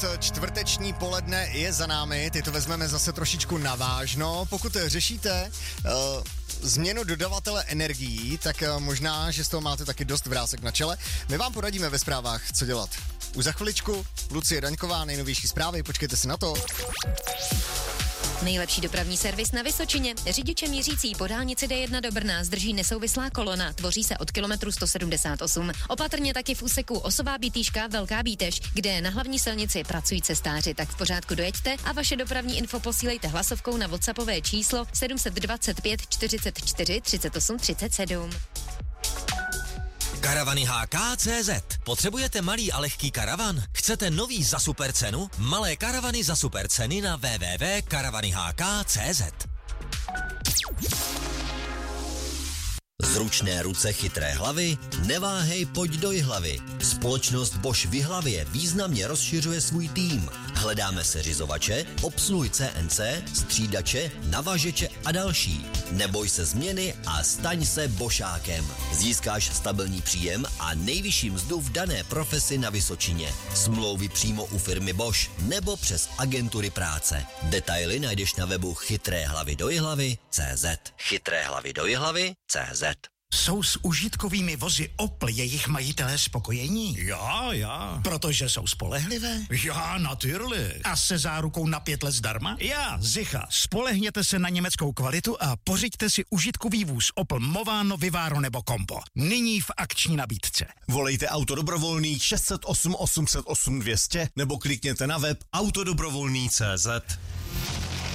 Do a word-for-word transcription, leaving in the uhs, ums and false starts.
minut, čtvrteční poledne je za námi, teď to vezmeme zase trošičku navážno. Pokud řešíte uh, změnu dodavatele energií, tak uh, možná, že z toho máte taky dost vrásek na čele. My vám poradíme ve zprávách, co dělat. Už za chviličku Lucie Daňková, nejnovější zprávy, počkejte si na to. Nejlepší dopravní servis na Vysočině. Řidiče mířící po dálnici D jedna do Brna zdrží nesouvislá kolona. Tvoří se od kilometru sto sedmdesát osm. Opatrně taky v úseku Osová Bítýška Velká Bítež, kde na hlavní silnici pracují cestáři. Tak v pořádku dojeďte a vaše dopravní info posílejte hlasovkou na WhatsAppové číslo sedm dva pět čtyřicet čtyři třicet osm třicet sedm. Karavany H K tečka cé zet. Potřebujete malý a lehký karavan? Chcete nový za super cenu? Malé karavany za super ceny na w w w tečka karavany h k tečka cé zet. Zručné ruce, chytré hlavy? Neváhej, pojď do Jihlavy. Společnost Bosch v Jihlavě významně rozšiřuje svůj tým. Hledáme seřizovače, obsluhy C N C, střídače, navažeče a další. Neboj se změny a staň se Boschákem. Získáš stabilní příjem a nejvyšší mzdu v dané profesi na Vysočině. Smlouvy přímo u firmy Bosch nebo přes agentury práce. Detaily najdeš na webu chytré hlavy do Jihlavy tečka cé zet. chytré hlavy do Jihlavy tečka cé zet. Jsou s užitkovými vozy Opel jejich majitelé spokojení? Já, já. Protože jsou spolehlivé? Já, natürlich. A se zárukou na pět let zdarma? Já, sicher. Spolehněte se na německou kvalitu a pořiďte si užitkový vůz Opel Movano, Vivaro nebo Combo. Nyní v akční nabídce. Volejte Auto dobrovolný šest set osm osm set osm dvě stě nebo klikněte na web autodobrovolný tečka cé zet.